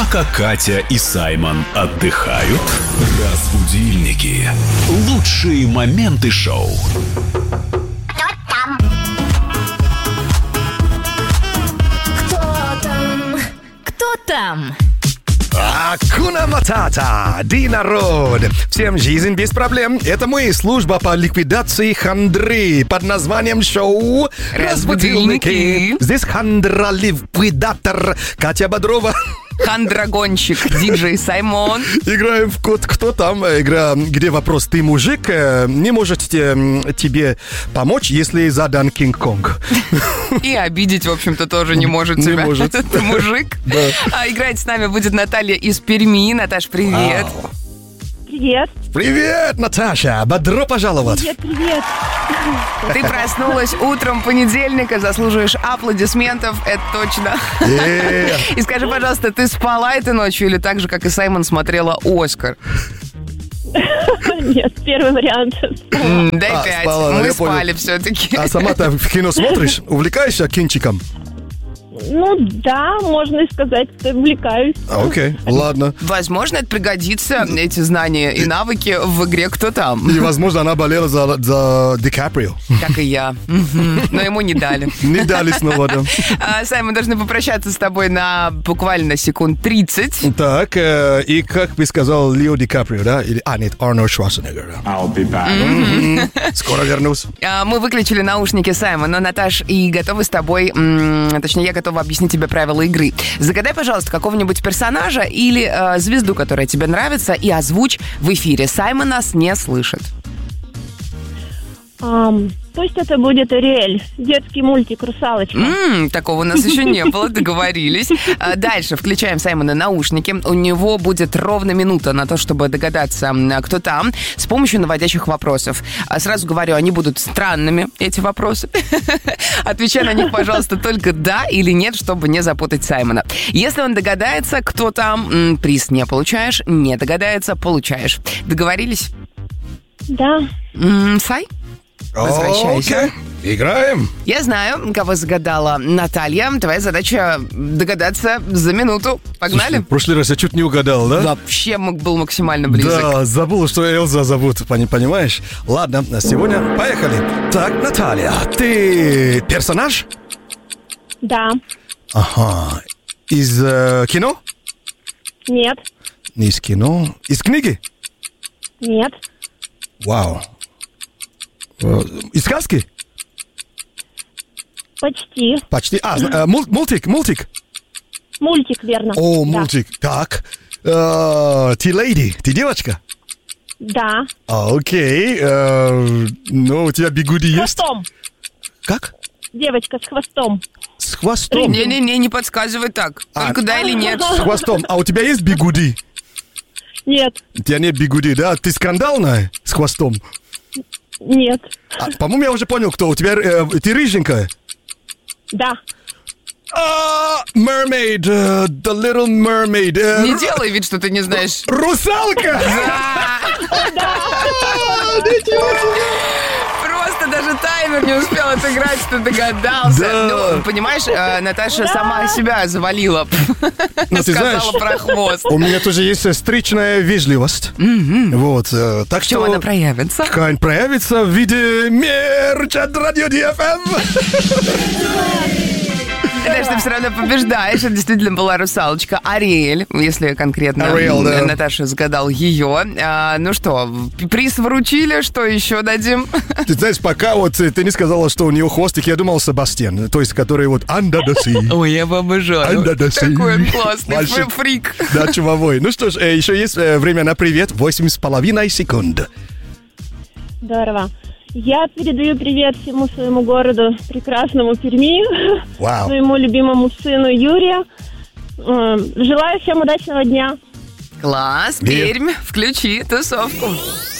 Пока Катя и Саймон отдыхают, разбудильники. Лучшие моменты шоу. Кто там? Акуна Матата, народ. Всем жизнь без проблем. Это моя служба по ликвидации хандры под названием шоу «Разбудильники». Здесь хандра-ликвидатор Катя Бодрова. Хандрагонщик, диджей Саймон. Играем в код «Кто там?». Игра, где вопрос «Ты мужик?» не может тебе помочь, если задан Кинг-Конг. И обидеть, в общем-то, тоже не может тебя. Не может. Ты мужик. Да. А играть с нами будет Наталья из Перми. Наташ, привет. Привет. Привет, Наташа. Бодро пожаловать. Привет. Ты проснулась утром понедельника, заслуживаешь аплодисментов, это точно. И скажи, пожалуйста, ты спала этой ночью или так же, как и Саймон, смотрела «Оскар»? Нет, первый вариант. Дай 5. спала, Мы я спали понял. все-таки. А сама-то в кино смотришь? Увлекаешься кинчиком? Ну да, можно и сказать, что увлекаюсь. Окей, ладно. Возможно, это пригодится, эти знания и навыки в игре «Кто там?». И, возможно, она болела за Ди Каприо. Как и я. Мгм. Но ему не дали. Не дали снова, да. Сай, мы должны попрощаться с тобой на буквально секунд 30. Так, и как бы сказал Лео Ди Каприо, да? Или, нет, Арнольд Шварценеггер. I'll be back. Скоро вернусь. Мы выключили наушники Саймона, Наташ, и готовы с тобой, точнее, я готова объяснить тебе правила игры. Загадай, пожалуйста, какого-нибудь персонажа или звезду, которая тебе нравится, и озвучь в эфире. Саймон нас не слышит. Пусть это будет Ариэль, детский мультик «Русалочка». Такого у нас еще не было, договорились. Дальше включаем Саймона наушники. У него будет ровно минута на то, чтобы догадаться, кто там, с помощью наводящих вопросов. Сразу говорю, они будут странными, эти вопросы. Отвечай на них, пожалуйста, только да или нет, чтобы не запутать Саймона. Если он догадается, кто там, приз не получаешь. Не догадается, получаешь. Договорились? Да. Сай? Возвращайся. Окей, играем. Я знаю, кого загадала Наталья. Твоя задача догадаться за минуту. Погнали? Слушай, в прошлый раз я чуть не угадал, да? Вообще был максимально близок. Да, забыл, что Элза зовут, понимаешь? Ладно, сегодня поехали. Так, Наталья, ты персонаж? Да. Ага. Из кино? Нет. Не из кино. Из книги? Нет. Вау. Из сказки? Почти. Почти. Мультик. Мультик, верно. О, Да. мультик. Так. Ты леди, ты девочка? Да. Окей. Ну, у тебя бигуди С есть? хвостом. Как? Девочка с хвостом. С хвостом. Не-не-не, не подсказывай так. Только да или нет. С хвостом. А у тебя есть бигуди? Нет. У тебя нет бигуди, да? Ты скандальная с хвостом? Нет. По-моему, я уже понял, кто. У тебя ты рыженькая? Да. Mermaid, the little mermaid. Не делай вид, что ты не знаешь. Русалка! Просто даже таймер не успел отыграть, что догадался. Да. Ну, понимаешь, Наташа сама себя завалила. Ну, ты знаешь, Сказала про хвост. у меня тоже есть стричная вежливость. Вот, так В чем что... она проявится? Какая проявится в виде мерча от Радио DFM. Знаешь, ты все равно побеждаешь. Это действительно была русалочка Ариэль, если конкретно Ариэль, да. Наташа загадал ее. Ну что, приз вручили, что еще дадим? Ты знаешь, пока вот ты не сказала, что у нее хвостик, я думал Себастьян, то есть который вот under the sea. Ой, я его обожаю. Under the sea. Такой он классный, Мальчик. фрик. Да, чумовой. Ну что ж, еще есть время на привет. 8,5 секунд. Здорово. Я передаю привет всему своему городу, прекрасному Перми, Вау. своему любимому сыну Юрию. Желаю всем удачного дня. Класс, Пермь, включи тусовку.